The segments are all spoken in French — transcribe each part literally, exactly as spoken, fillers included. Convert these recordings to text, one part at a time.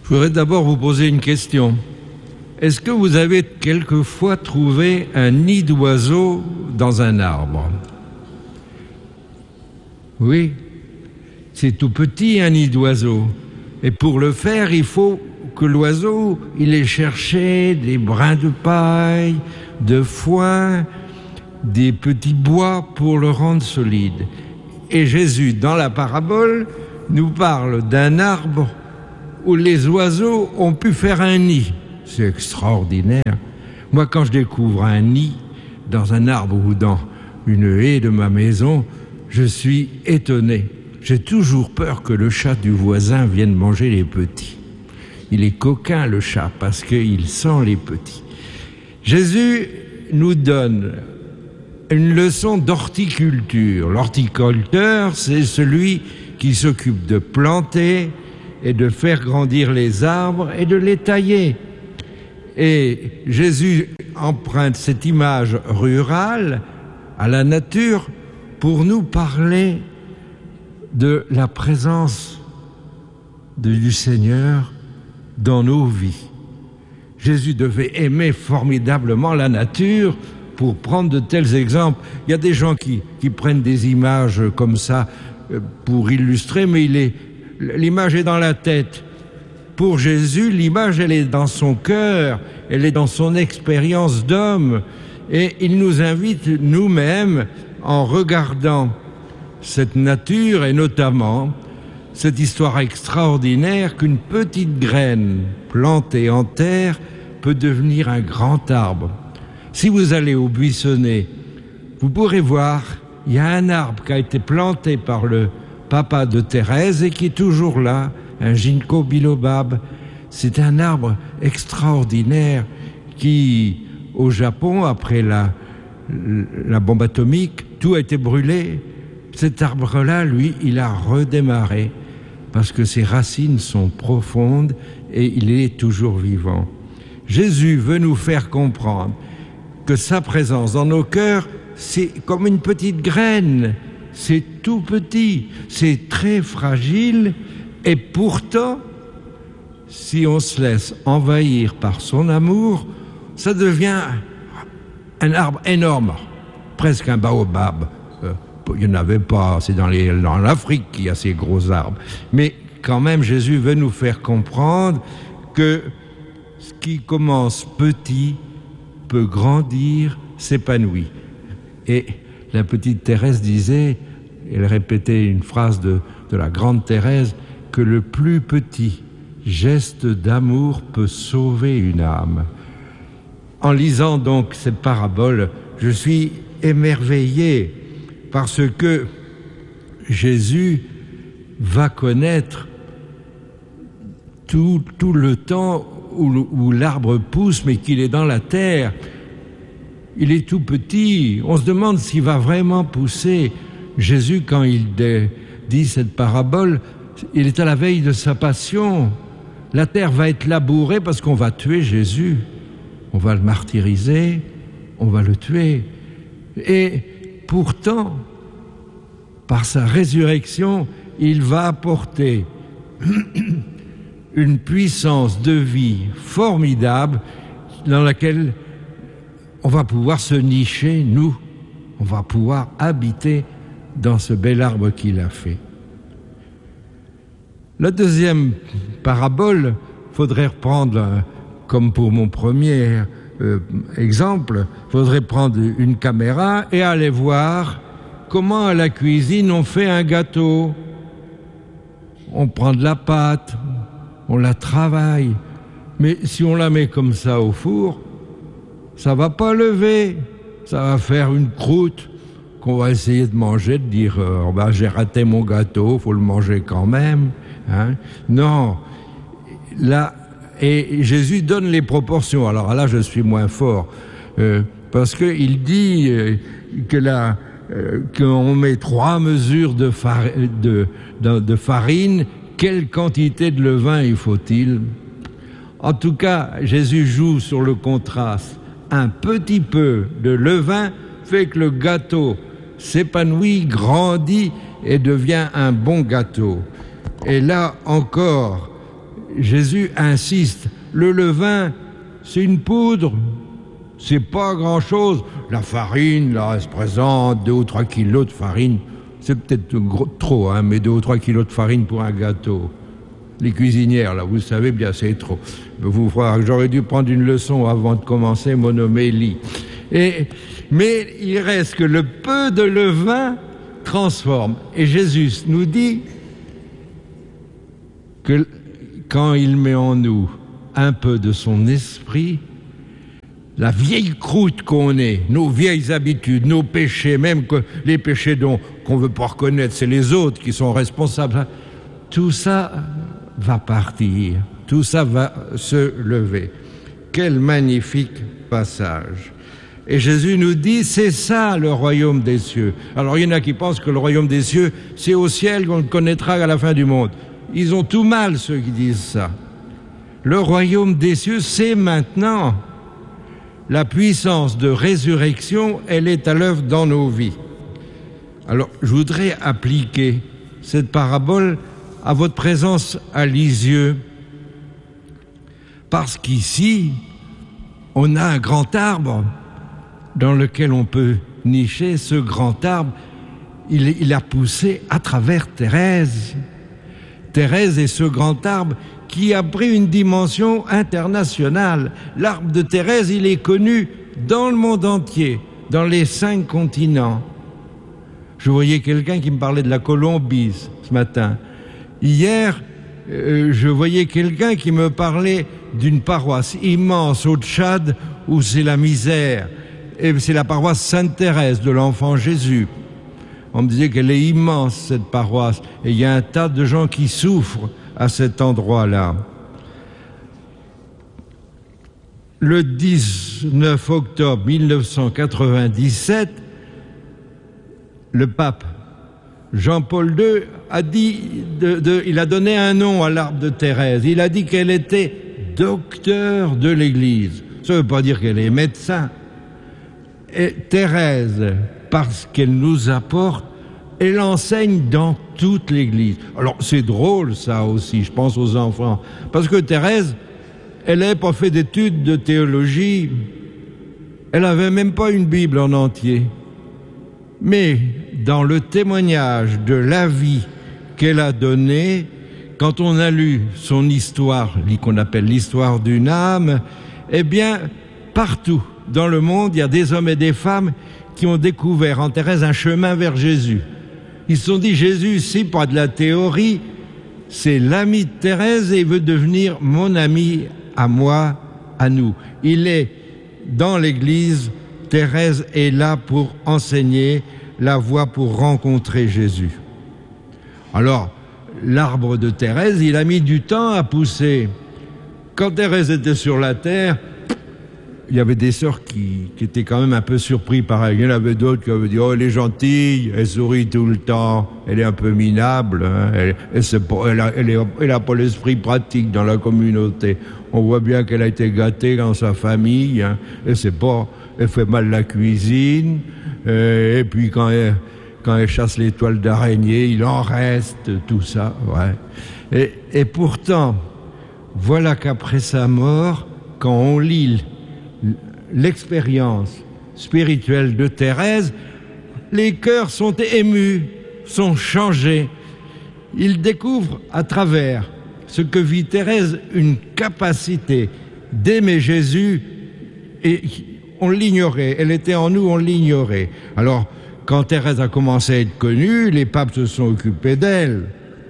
Je voudrais d'abord vous poser une question. Est-ce que vous avez quelquefois trouvé un nid d'oiseau dans un arbre? Oui, c'est tout petit un nid d'oiseau. Et pour le faire, il faut que l'oiseau, il ait cherché des brins de paille, de foin, des petits bois pour le rendre solide. Et Jésus, dans la parabole, nous parle d'un arbre où les oiseaux ont pu faire un nid. C'est extraordinaire. Moi, quand je découvre un nid dans un arbre ou dans une haie de ma maison, je suis étonné. J'ai toujours peur que le chat du voisin vienne manger les petits. Il est coquin, le chat, parce qu'il sent les petits. Jésus nous donne une leçon d'horticulture. L'horticulteur, c'est celui qui s'occupe de planter et de faire grandir les arbres et de les tailler. Et Jésus emprunte cette image rurale à la nature pour nous parler de la présence de, du Seigneur dans nos vies. Jésus devait aimer formidablement la nature pour prendre de tels exemples. Il y a des gens qui, qui prennent des images comme ça pour illustrer, mais il est, l'image est dans la tête. Pour Jésus, l'image, elle est dans son cœur, elle est dans son expérience d'homme. Et il nous invite nous-mêmes, en regardant cette nature, et notamment cette histoire extraordinaire qu'une petite graine plantée en terre peut devenir un grand arbre. Si vous allez au buissonnet, vous pourrez voir, il y a un arbre qui a été planté par le papa de Thérèse et qui est toujours là, un ginkgo biloba. C'est un arbre extraordinaire qui, au Japon, après la, la bombe atomique, tout a été brûlé. Cet arbre-là, lui, il a redémarré parce que ses racines sont profondes et il est toujours vivant. Jésus veut nous faire comprendre que sa présence dans nos cœurs, c'est comme une petite graine. C'est tout petit, c'est très fragile et pourtant, si on se laisse envahir par son amour, ça devient un arbre énorme, presque un baobab. Euh, il n'y en avait pas, c'est dans, les, dans l'Afrique qu'il y a ces gros arbres. Mais quand même, Jésus veut nous faire comprendre que ce qui commence petit peut grandir, s'épanouir. Et la petite Thérèse disait, elle répétait une phrase de, de la grande Thérèse, que le plus petit geste d'amour peut sauver une âme. En lisant donc cette parabole, je suis émerveillé parce que Jésus va connaître tout, tout le temps où, où l'arbre pousse, mais qu'il est dans la terre. Il est tout petit. On se demande s'il va vraiment pousser. Jésus, quand il dit cette parabole, il est à la veille de sa passion. La terre va être labourée parce qu'on va tuer Jésus. On va le martyriser, on va le tuer. Et pourtant, par sa résurrection, il va apporter une puissance de vie formidable dans laquelle on va pouvoir se nicher, nous. On va pouvoir habiter dans ce bel arbre qu'il a fait. La deuxième parabole, faudrait reprendre, comme pour mon premier euh, exemple, faudrait prendre une caméra et aller voir comment à la cuisine on fait un gâteau. On prend de la pâte, on la travaille, mais si on la met comme ça au four, ça va pas lever, ça va faire une croûte qu'on va essayer de manger, de dire euh, bah, j'ai raté mon gâteau, faut le manger quand même. Hein? Non, là, et Jésus donne les proportions. Alors là, je suis moins fort euh, parce que il dit euh, que là, euh, qu'on met trois mesures de, far- de, de, de farine. Quelle quantité de levain il faut-il? En tout cas, Jésus joue sur le contraste. Un petit peu de levain fait que le gâteau s'épanouit, grandit et devient un bon gâteau. Et là encore, Jésus insiste, le levain, c'est une poudre, c'est pas grand-chose. La farine, là, elle se présente, deux ou trois kilos de farine, c'est peut-être gros, trop, hein, mais deux ou trois kilos de farine pour un gâteau. Les cuisinières, là, vous savez bien, c'est trop. Vous croire que j'aurais dû prendre une leçon avant de commencer monomélie. Et, mais il reste que le peu de levain transforme. Et Jésus nous dit que quand il met en nous un peu de son esprit, la vieille croûte qu'on est, nos vieilles habitudes, nos péchés, même que les péchés dont qu'on ne veut pas reconnaître, c'est les autres qui sont responsables, tout ça va partir, tout ça va se lever. Quel magnifique passage! Et Jésus nous dit, c'est ça le royaume des cieux. Alors il y en a qui pensent que le royaume des cieux, c'est au ciel qu'on le connaîtra à la fin du monde. Ils ont tout mal, ceux qui disent ça. Le royaume des cieux, c'est maintenant. La puissance de résurrection, elle est à l'œuvre dans nos vies. Alors, je voudrais appliquer cette parabole à votre présence à Lisieux, parce qu'ici, on a un grand arbre dans lequel on peut nicher. Ce grand arbre, il, il a poussé à travers Thérèse. Thérèse est ce grand arbre qui a pris une dimension internationale. L'arbre de Thérèse, il est connu dans le monde entier, dans les cinq continents. Je voyais quelqu'un qui me parlait de la Colombie ce matin. Hier, euh, je voyais quelqu'un qui me parlait d'une paroisse immense au Tchad où c'est la misère. Et c'est la paroisse Sainte-Thérèse de l'Enfant Jésus. On me disait qu'elle est immense, cette paroisse. Et il y a un tas de gens qui souffrent à cet endroit-là. Le dix-neuf octobre mille neuf cent quatre-vingt-dix-sept, le pape Jean-Paul deux a dit, de, de, il a donné un nom à l'arbre de Thérèse. Il a dit qu'elle était docteur de l'Église. Ça ne veut pas dire qu'elle est médecin. Et Thérèse, parce qu'elle nous apporte, elle enseigne dans toute l'Église. Alors c'est drôle ça aussi, je pense aux enfants, parce que Thérèse, elle n'avait pas fait d'études de théologie, elle n'avait même pas une Bible en entier. Mais dans le témoignage de la vie qu'elle a donnée, quand on a lu son histoire, qu'on appelle l'histoire d'une âme, eh bien, partout dans le monde, il y a des hommes et des femmes qui ont découvert en Thérèse un chemin vers Jésus. Ils se sont dit, Jésus, c'est pas de la théorie, c'est l'ami de Thérèse et il veut devenir mon ami à moi, à nous. Il est dans l'Église, Thérèse est là pour enseigner la voie pour rencontrer Jésus. Alors, l'arbre de Thérèse, il a mis du temps à pousser. Quand Thérèse était sur la terre, il y avait des sœurs qui, qui étaient quand même un peu surpris par elle. Il y en avait d'autres qui avaient dit « Oh, elle est gentille, elle sourit tout le temps, elle est un peu minable, hein, elle, elle, pas, elle, a, elle, est, elle a pas l'esprit pratique dans la communauté. On voit bien qu'elle a été gâtée dans sa famille, hein, elle sait pas, elle fait mal la cuisine, euh, et puis quand elle, quand elle chasse les toiles d'araignée, il en reste, tout ça. Ouais. Et, et pourtant, voilà qu'après sa mort, quand on lit l'expérience spirituelle de Thérèse, les cœurs sont émus, sont changés. Ils découvrent à travers ce que vit Thérèse une capacité d'aimer Jésus et on l'ignorait. Elle était en nous, on l'ignorait. Alors, quand Thérèse a commencé à être connue, les papes se sont occupés d'elle.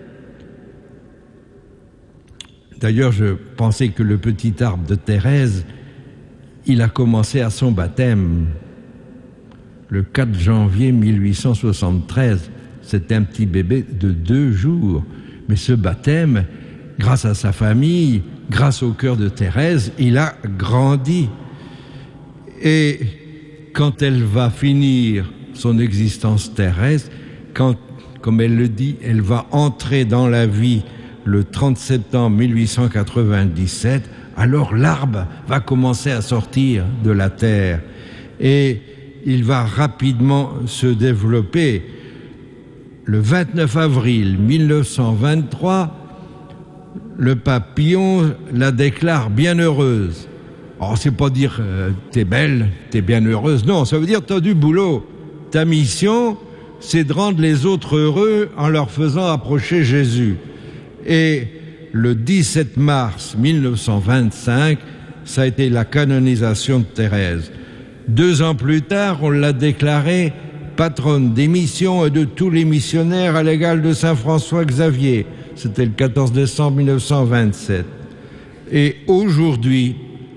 D'ailleurs, je pensais que le petit arbre de Thérèse, il a commencé à son baptême, le quatre janvier mille huit cent soixante-treize. C'était un petit bébé de deux jours. Mais ce baptême, grâce à sa famille, grâce au cœur de Thérèse, il a grandi. Et quand elle va finir son existence terrestre, quand, comme elle le dit, elle va entrer dans la vie le trente septembre mille huit cent quatre-vingt-dix-sept, alors l'arbre va commencer à sortir de la terre et il va rapidement se développer. Le vingt-neuf avril mille neuf cent vingt-trois, le pape Pion la déclare bienheureuse. Alors, c'est pas dire euh, t'es belle, t'es bien heureuse. Non, ça veut dire t'as du boulot. Ta mission, c'est de rendre les autres heureux en leur faisant approcher Jésus. Et le dix-sept mars mille neuf cent vingt-cinq, ça a été la canonisation de Thérèse. Deux ans plus tard, on l'a déclarée patronne des missions et de tous les missionnaires à l'égal de Saint François Xavier. C'était le quatorze décembre mille neuf cent vingt-sept. Et aujourd'hui,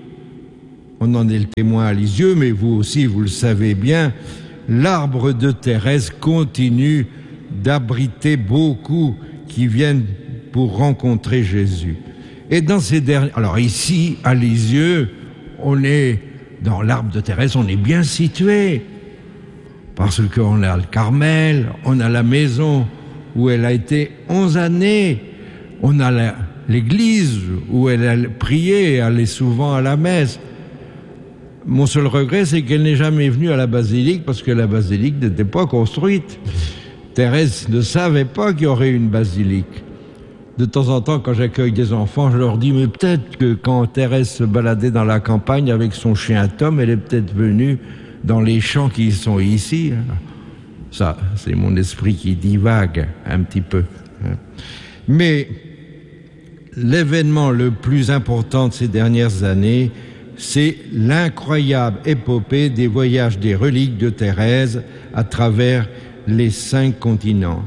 on en est le témoin à Lisieux, mais vous aussi, vous le savez bien, l'arbre de Thérèse continue d'abriter beaucoup qui viennent pour rencontrer Jésus. Et dans ces derniers... Alors ici, à Lisieux, on est dans l'arbre de Thérèse, on est bien situé. Parce qu'on a le Carmel, on a la maison où elle a été onze années, on a la, l'église où elle a prié et allait souvent à la messe. Mon seul regret, c'est qu'elle n'est jamais venue à la basilique parce que la basilique n'était pas construite. Thérèse ne savait pas qu'il y aurait une basilique. De temps en temps, quand j'accueille des enfants, je leur dis, mais peut-être que quand Thérèse se baladait dans la campagne avec son chien Tom, elle est peut-être venue dans les champs qui sont ici. Ça, c'est mon esprit qui divague un petit peu. Mais l'événement le plus important de ces dernières années, c'est l'incroyable épopée des voyages des reliques de Thérèse à travers les cinq continents.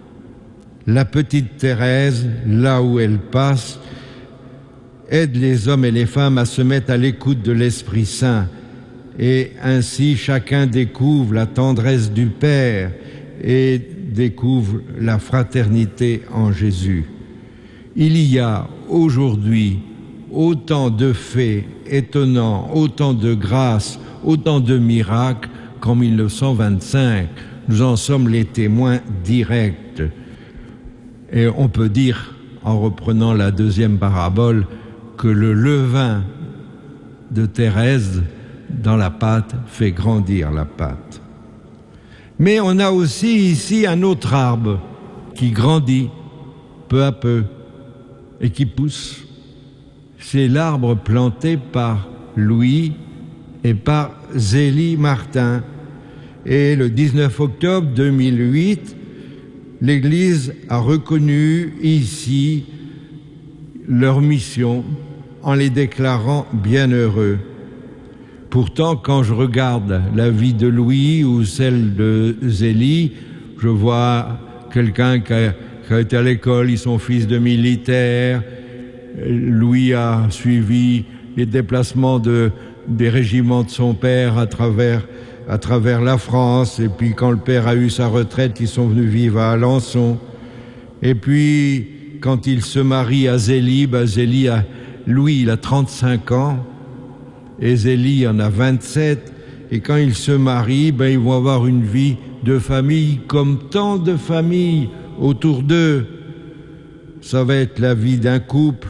La petite Thérèse, là où elle passe, aide les hommes et les femmes à se mettre à l'écoute de l'Esprit Saint. Et ainsi, chacun découvre la tendresse du Père et découvre la fraternité en Jésus. Il y a aujourd'hui autant de faits étonnants, autant de grâces, autant de miracles qu'en mille neuf cent vingt-cinq. Nous en sommes les témoins directs. Et on peut dire, en reprenant la deuxième parabole, que le levain de Thérèse dans la pâte fait grandir la pâte. Mais on a aussi ici un autre arbre qui grandit peu à peu et qui pousse. C'est l'arbre planté par Louis et par Zélie Martin. Et le dix-neuf octobre deux mille huit, l'Église a reconnu ici leur mission en les déclarant bienheureux. Pourtant, quand je regarde la vie de Louis ou celle de Zélie, je vois quelqu'un qui a, qui a été à l'école, ils sont fils de militaires. Louis a suivi les déplacements de, des régiments de son père à travers, à travers la France. Et puis quand le père a eu sa retraite, ils sont venus vivre à Alençon. Et puis, quand il se marie à Zélie, ben Zélie a, Louis, il a trente-cinq ans. Et Zélie en a vingt-sept, et quand ils se marient, ben ils vont avoir une vie de famille comme tant de familles autour d'eux. Ça va être la vie d'un couple.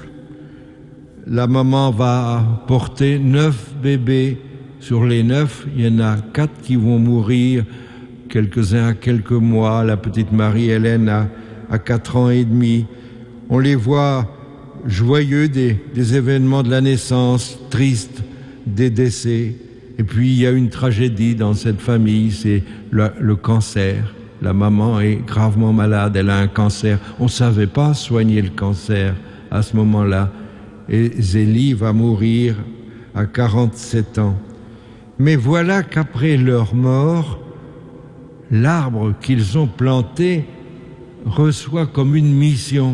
La maman va porter neuf bébés. Sur les neuf, il y en a quatre qui vont mourir, quelques-uns à quelques mois. La petite Marie-Hélène a, a quatre ans et demi. On les voit joyeux des, des événements de la naissance, tristes des décès. Et puis il y a une tragédie dans cette famille, c'est le, le cancer. La maman est gravement malade, elle a un cancer. On ne savait pas soigner le cancer à ce moment-là. Et Zélie va mourir à quarante-sept ans. Mais voilà qu'après leur mort, l'arbre qu'ils ont planté reçoit comme une mission.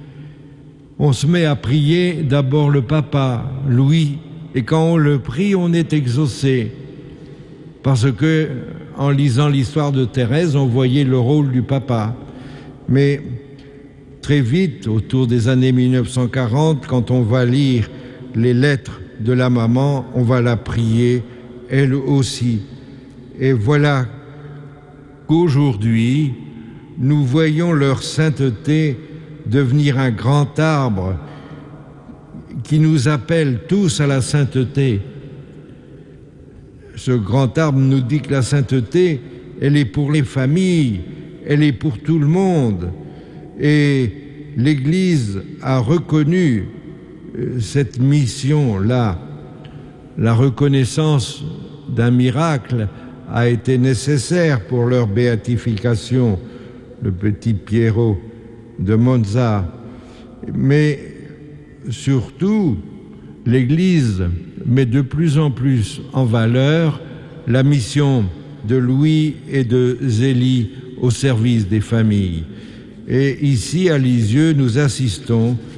On se met à prier d'abord le papa, Louis, et quand on le prie, on est exaucé. Parce que, en lisant l'histoire de Thérèse, on voyait le rôle du papa. Mais très vite, autour des années mille neuf cent quarante, quand on va lire les lettres de la maman, on va la prier, elle aussi. Et voilà qu'aujourd'hui, nous voyons leur sainteté devenir un grand arbre qui nous appelle tous à la sainteté. Ce grand arbre nous dit que la sainteté, elle est pour les familles, elle est pour tout le monde. Et l'Église a reconnu cette mission-là. La reconnaissance d'un miracle a été nécessaire pour leur béatification, le petit Piero de Monza. Mais surtout, l'Église met de plus en plus en valeur la mission de Louis et de Zélie au service des familles. Et ici, à Lisieux, nous assistons